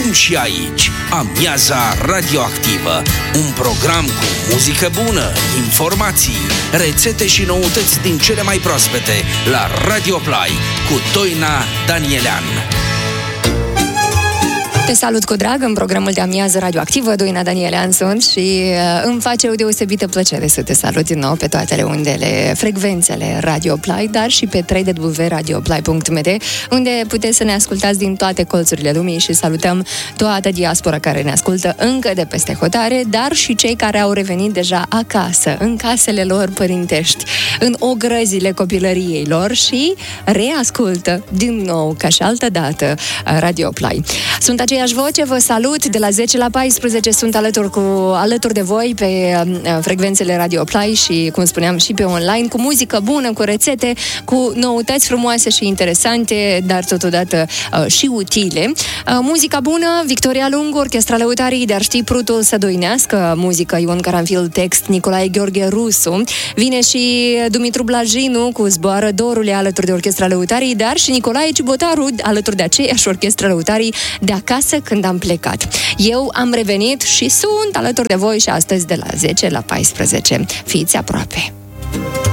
acum și aici, Amiaza Radioactivă, un program cu muzică bună, informații, rețete și noutăți din cele mai proaspete la Radio Play cu Doina Danielean. Te salut cu drag în programul de Amiază Radioactivă. Doina Danielean sunt și îmi face o deosebită plăcere să te salut din nou pe toate undele, frecvențele Radio Play, dar și pe www.radioplay.md, unde puteți să ne ascultați din toate colțurile lumii și salutăm toată diaspora care ne ascultă încă de peste hotare, dar și cei care au revenit deja acasă, în casele lor părintești, în ogrăzile copilăriei lor și reascultă din nou, ca și altă dată, Radio Play. Sunt aceeași voce, vă salut, de la 10 la 14 sunt alături de voi pe frecvențele Radio Play și, cum spuneam, și pe online, cu muzică bună, cu rețete, cu noutăți frumoase și interesante, dar totodată și utile. Muzica bună, Victoria Lungu, Orchestra Lăutarii, Dar știi prutul să doinească, muzică Ion Caranfil, text Nicolae Gheorghe Rusu. Vine și Dumitru Blajinu cu Zboară dorule alături de Orchestra Lăutarii, dar și Nicolae Cibotaru alături de aceeași Orchestra Lăutarii de acasă când am plecat. Eu am revenit și sunt alături de voi și astăzi de la 10 la 14. Fiți aproape!